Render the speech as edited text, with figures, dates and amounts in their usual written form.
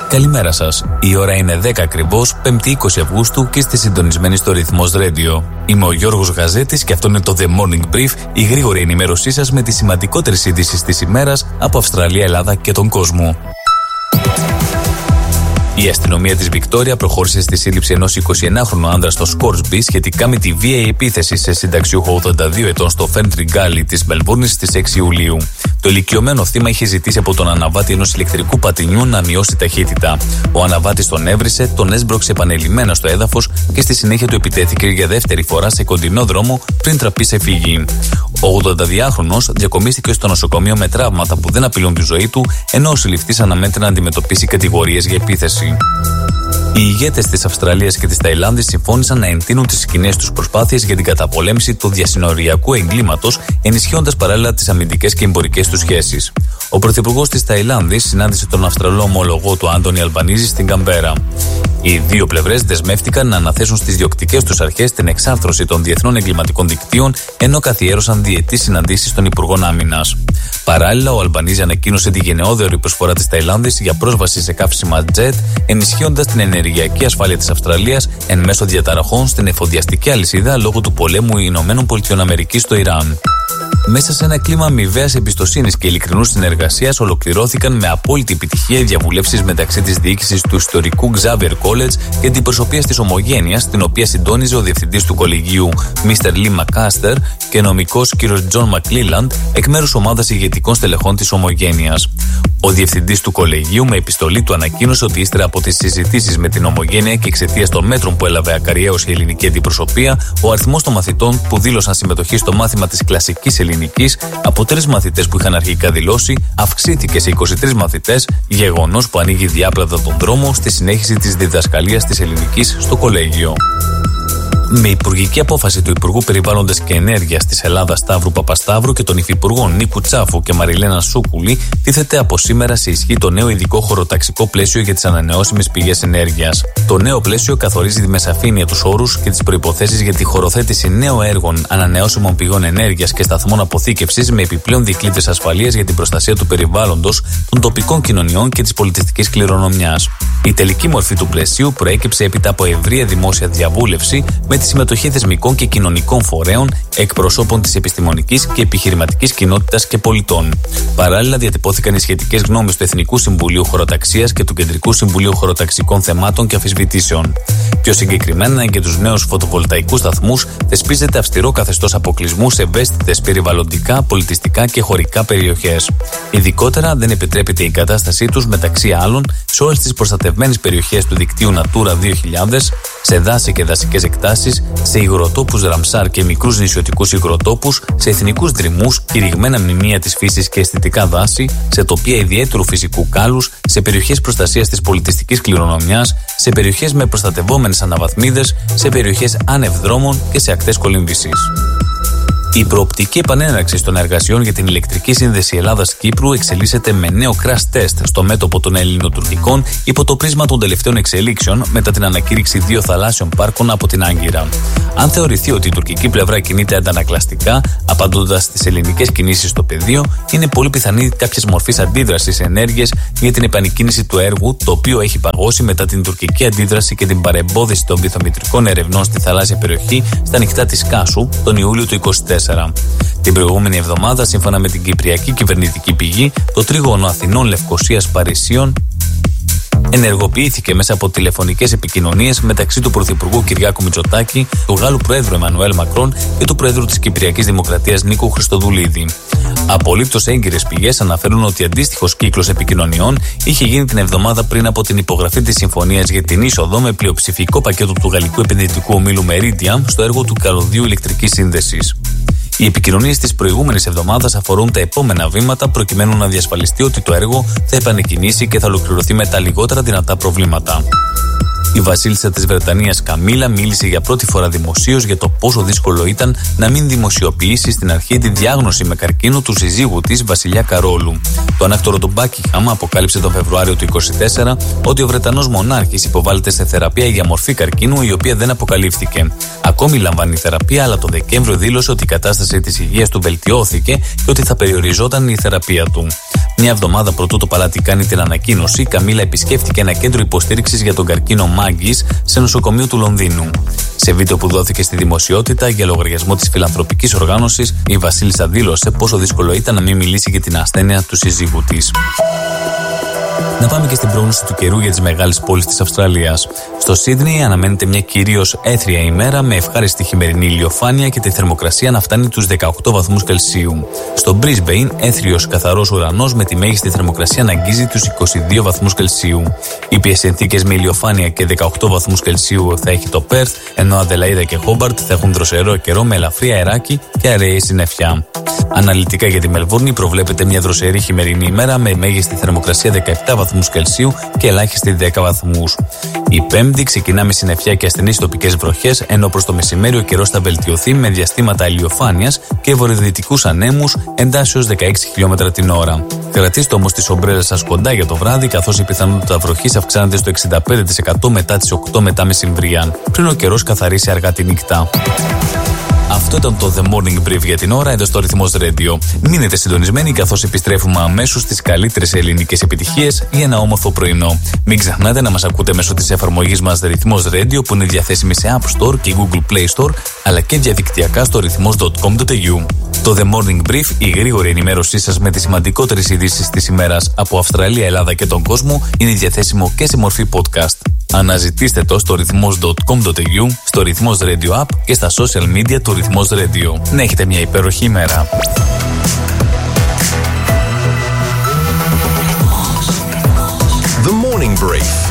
Καλημέρα σας. Η ώρα είναι 10 ακριβώς, 5η 20 Αυγούστου και είστε συντονισμένοι στο Ρυθμός Radio. Είμαι ο Γιώργος Γαζέτης και αυτό είναι το The Morning Brief, η γρήγορη ενημέρωσή σας με τις σημαντικότερες ειδήσεις της ημέρας από Αυστραλία, Ελλάδα και τον κόσμο. Η αστυνομία της Βικτόρια προχώρησε στη σύλληψη ενός 21χρονου άνδρα στο Σκόρσμπι σχετικά με τη βίαιη επίθεση σε συνταξιούχο 82 ετών στο Φέρντρι Γκάλι της Μελβούρνης στις 6 Ιουλίου. Το ηλικιωμένο θύμα είχε ζητήσει από τον αναβάτη ενός ηλεκτρικού πατινιού να μειώσει ταχύτητα. Ο αναβάτης τον έβρισε, τον έσπρωξε επανειλημμένα στο έδαφος και στη συνέχεια του επιτέθηκε για δεύτερη φορά σε κοντινό δρόμο πριν τραπεί σε φύγη. Ο 82χρονος διακομίστηκε στο νοσοκομείο με τραύματα που δεν απειλούν τη ζωή του, ενώ ο συλληφτής αναμένεται να αντιμετωπίσει κατηγορίες για επίθεση. Οι ηγέτες της Αυστραλίας και της Ταϊλάνδης συμφώνησαν να εντείνουν τις κοινές τους προσπάθειες για την καταπολέμηση του διασυνοριακού εγκλήματος, ενισχύοντας παράλληλα τις αμυντικές και εμπορικές τους σχέσεις. Ο πρωθυπουργός της Ταϊλάνδης συνάντησε τον Αυστραλό ομολογό του Άντονι Αλμπανίζη στην Καμπέρα. Οι δύο πλευρές δεσμεύτηκαν να αναθέσουν στις διοκτικές τους αρχές την εξάρθρωση των διεθνών εγκληματικών δικτύων, ενώ καθιέρωσαν διετείς συναντήσεις των Υπουργών Άμυνας. Παράλληλα, ο Αλμπανίζη ανακοίνωσε τη γενναιόδορη προσφορά της Ταϊλάνδης για πρόσβαση σε καύσιμα jet, ενισχύοντας την ενεργειακή ασφάλεια της Αυστραλίας εν μέσω διαταραχών στην εφοδιαστική αλυσίδα λόγω του πολέμου ΗΠΑ στο Ιράν. Μέσα σε ένα κλίμα αμοιβαίας εμπιστοσύνης και ειλικρινούς συνεργασίας, ολοκληρώθηκαν με απόλυτη επιτυχία οι διαβουλεύσεις μεταξύ της διοίκησης του ιστορικού Xavier College και αντιπροσωπείας της Ομογένειας, την οποία συντόνιζε ο διευθυντής του κολεγίου Mr. Lee McCaster και νομικός κ. John McClelland, εκ μέρους ομάδας ηγετικών στελεχών της Ομογένειας. Ο διευθυντής του κολεγίου με επιστολή του ανακοίνωσε ότι ύστερα από τις συζητήσεις με την Ομογένεια και εξαιτίας των μέτρων που έλαβε ακαριέως η ελληνική αντιπροσωπεία, ο αριθμός των μαθητών που δήλωσαν συμμετοχή στο μάθημα της κλασικής ελληνικής από 3 μαθητές που είχαν αρχικά δηλώσει αυξήθηκε σε 23 μαθητές, γεγονός που ανοίγει διάπλατα τον δρόμο στη συνέχιση της διδασκαλίας της ελληνικής στο κολέγιο. Με υπουργική απόφαση του Υπουργού Περιβάλλοντος και Ενέργειας της Ελλάδας Σταύρου Παπασταύρου και των Υφυπουργών Νίκου Τσάφου και Μαριλένα Σούκουλη, τίθεται από σήμερα σε ισχύ το νέο ειδικό χωροταξικό πλαίσιο για τις ανανεώσιμες πηγές ενέργειας. Το νέο πλαίσιο καθορίζει με σαφήνεια τους όρους και τις προϋποθέσεις για τη χωροθέτηση νέων έργων ανανεώσιμων πηγών ενέργειας και σταθμών αποθήκευσης με επιπλέον δικλείδες ασφαλείας για την προστασία του περιβάλλοντος, των τοπικών κοινωνιών και της πολιτιστικής κληρονομιάς. Η τελική μορφή του πλαισίου προέκυψε έπειτα από ευρεία δημόσια διαβούλευση με τη συμμετοχή θεσμικών και κοινωνικών φορέων, εκπροσώπων της επιστημονικής και επιχειρηματικής κοινότητας και πολιτών. Παράλληλα, διατυπώθηκαν οι σχετικές γνώμες του Εθνικού Συμβουλίου Χωροταξίας και του Κεντρικού Συμβουλίου Χωροταξικών Θεμάτων και Αμφισβητήσεων. Πιο συγκεκριμένα, για τους νέους φωτοβολταϊκούς σταθμούς θεσπίζεται αυστηρό καθεστώς αποκλεισμού σε ευαίσθητες περιβαλλοντικά, πολιτιστικά και χωρικά περιοχές. Ειδικότερα, δεν επιτρέπεται η εγκατάστασή τους μεταξύ άλλων σε όλες τις προστατευμένες περιοχές του δικτύου Natura 2000, σε δάση και δασικές εκτάσεις, σε υγροτόπους Ραμσάρ και μικρούς νησιωτικούς υγροτόπους, σε εθνικούς δρυμούς, κηρυγμένα μνημεία της φύσης και αισθητικά δάση, σε τοπία ιδιαίτερου φυσικού κάλους, σε περιοχές προστασίας της πολιτιστικής κληρονομιάς, σε περιοχές με προστατευόμενες αναβαθμίδες, σε περιοχές άνευ δρόμων και σε ακτές κολύμβησης. Η προοπτική επανέναρξη των εργασιών για την ηλεκτρική σύνδεση Ελλάδας-Κύπρου εξελίσσεται με νέο crash test στο μέτωπο των ελληνοτουρκικών υπό το πρίσμα των τελευταίων εξελίξεων μετά την ανακήρυξη 2 θαλάσσιων πάρκων από την Άγκυρα. Αν θεωρηθεί ότι η τουρκική πλευρά κινείται αντανακλαστικά, απαντώντας στις ελληνικές κινήσεις στο πεδίο, είναι πολύ πιθανή κάποιες μορφής αντίδρασης ενέργειας για την επανεκκίνηση του έργου, το οποίο έχει παγώσει μετά την τουρκική αντίδραση και την παρεμπόδιση των βυθομετρικών ερευνών στη θαλάσσια περιοχή στα νυχτά της Κάσου τον Ιούλιο του 2024. Την προηγούμενη εβδομάδα, σύμφωνα με την κυπριακή κυβερνητική πηγή, το τρίγωνο Αθηνών-Λευκωσίας-Παρισίων ενεργοποιήθηκε μέσα από τηλεφωνικές επικοινωνίες μεταξύ του Πρωθυπουργού Κυριάκου Μητσοτάκη, του Γάλλου Προέδρου Εμμανουέλ Μακρόν και του Προέδρου της Κυπριακής Δημοκρατίας Νίκου Χριστοδουλίδη. Απολύτως έγκυρες πηγές αναφέρουν ότι αντίστοιχος κύκλος επικοινωνιών είχε γίνει την εβδομάδα πριν από την υπογραφή της συμφωνίας για την είσοδο με πλειοψηφικό πακέτο του γαλλικού επενδυτικού ομίλου Meridiam στο έργο του καλωδίου ηλεκτρικής σύνδεσης. Οι επικοινωνίες της προηγούμενης εβδομάδας αφορούν τα επόμενα βήματα προκειμένου να διασφαλιστεί ότι το έργο θα επανεκκινήσει και θα ολοκληρωθεί με τα λιγότερα δυνατά προβλήματα. Η βασίλισσα της Βρετανίας Καμίλα μίλησε για πρώτη φορά δημοσίως για το πόσο δύσκολο ήταν να μην δημοσιοποιήσει στην αρχή τη διάγνωση με καρκίνο του συζύγου της, Βασιλιά Καρόλου. Το ανάκτορο του Μπάκιγχαμ αποκάλυψε τον Φεβρουάριο του 2024 ότι ο Βρετανός μονάρχης υποβάλλεται σε θεραπεία για μορφή καρκίνου, η οποία δεν αποκαλύφθηκε. Ακόμη λαμβάνει θεραπεία, αλλά το Δεκέμβριο δήλωσε ότι η κατάσταση της υγείας του βελτιώθηκε και ότι θα περιοριζόταν η θεραπεία του. Μια εβδομάδα πρωτού το παλάτι κάνει την ανακοίνωση, η Καμίλα επισκέφτηκε ένα κέντρο υποστήριξης για τον καρκίνο μάγκης σε νοσοκομείο του Λονδίνου. Σε βίντεο που δόθηκε στη δημοσιότητα για λογαριασμό της φιλανθρωπικής οργάνωσης, η Βασίλισσα δήλωσε πόσο δύσκολο ήταν να μην μιλήσει για την ασθένεια του συζύγου της. Να πάμε και στην πρόγνωση του καιρού για τις μεγάλες πόλεις της Αυστραλίας. Στο Σίδνεϊ αναμένεται μια κυρίως έθρια ημέρα με ευχάριστη χειμερινή ηλιοφάνεια και τη θερμοκρασία να φτάνει τους 18 βαθμούς Κελσίου. Στο Brisbane, έθριος καθαρός ουρανός με τη μέγιστη θερμοκρασία να αγγίζει τους 22 βαθμούς Κελσίου. Ήπιες συνθήκες με ηλιοφάνεια και 18 βαθμούς Κελσίου θα έχει το Πέρθ, ενώ Αδελαΐδα και Χόμπαρτ θα έχουν δροσερό καιρό με ελαφρύ αεράκι και αραιή συννεφιά. Αναλυτικά για τη Μελβούρνη προβλέπεται μια δροσερή χειμερινή ημέρα με μέγιστη θερμοκρασία 17 βαθμούς Κελσίου και ελάχιστη 10 βαθμούς. Η Πέμπτη ξεκινά με συννεφιά και ασθενείς τοπικές βροχές, ενώ προς το μεσημέρι ο καιρός θα βελτιωθεί με διαστήματα ηλιοφάνειας και βορειοδυτικούς ανέμους εντάσσεως 16 χιλιόμετρα την ώρα. Κρατήστε όμως τις ομπρέλες σας κοντά για το βράδυ, καθώς η πιθανότητα βροχής αυξάνεται στο 65% μετά τις 8 μετά μεσημβρία, πριν ο καιρός καθαρίσει αργά τη νύχτα. Αυτό ήταν το The Morning Brief για την ώρα εδώ στο Ρυθμός Radio. Μείνετε συντονισμένοι καθώς επιστρέφουμε αμέσως στις καλύτερες ελληνικές επιτυχίες για ένα όμορφο πρωινό. Μην ξεχνάτε να μας ακούτε μέσω της εφαρμογής μας Ρυθμός Radio που είναι διαθέσιμη σε App Store και Google Play Store αλλά και διαδικτυακά στο ρυθμός.com.au. Το The Morning Brief, η γρήγορη ενημέρωσή σας με τις σημαντικότερες ειδήσεις της ημέρας από Αυστραλία, Ελλάδα και τον κόσμο, είναι διαθέσιμο και σε μορφή podcast. Αναζητήστε το στο ρυθμός.com.au, στο Ρυθμός Radio App και στα social media του Ρυθμός Radio. Να έχετε μια υπέροχη ημέρα. The Morning Brief